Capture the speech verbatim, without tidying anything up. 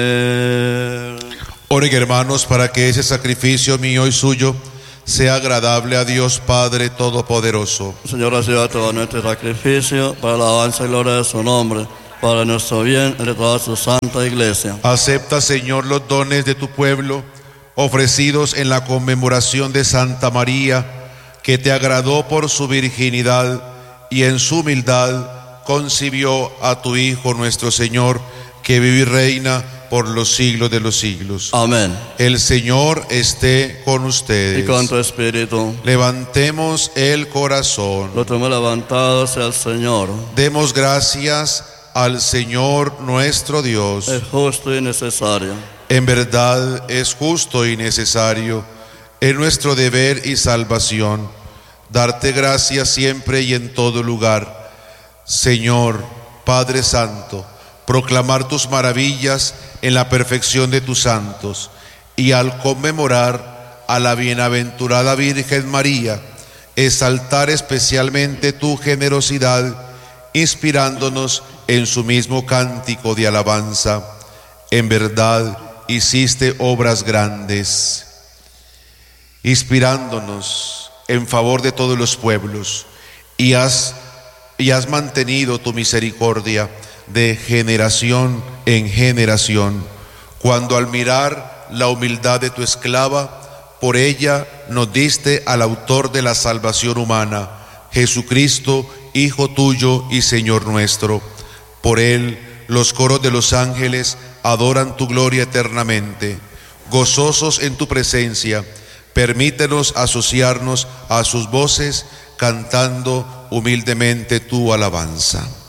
Oren, hermanos, para que ese sacrificio mío y suyo sea agradable a Dios Padre Todopoderoso. Señor, reciba todo nuestro sacrificio para la alabanza y gloria de su nombre, para nuestro bien y de toda su santa iglesia. Acepta, Señor, los dones de tu pueblo ofrecidos en la conmemoración de Santa María, que te agradó por su virginidad y en su humildad concibió a tu Hijo nuestro Señor, que vive y reina por los siglos de los siglos. Amén. El Señor esté con ustedes. Y con tu espíritu. Levantemos el corazón. Lo tenemos levantado hacia el Señor. Demos gracias al Señor nuestro Dios. Es justo y necesario. En verdad es justo y necesario, es nuestro deber y salvación, darte gracias siempre y en todo lugar. Señor, Padre Santo, proclamar tus maravillas en la perfección de tus santos, y al conmemorar a la bienaventurada Virgen María, exaltar especialmente tu generosidad, inspirándonos en su mismo cántico de alabanza. En verdad hiciste obras grandes, inspirándonos en favor de todos los pueblos, y has, y has mantenido tu misericordia de generación en generación, cuando al mirar la humildad de tu esclava, por ella nos diste al autor de la salvación humana, Jesucristo, Hijo tuyo y Señor nuestro. Por él los coros de los ángeles adoran tu gloria eternamente. Gozosos en tu presencia, permítenos asociarnos a sus voces, cantando humildemente tu alabanza.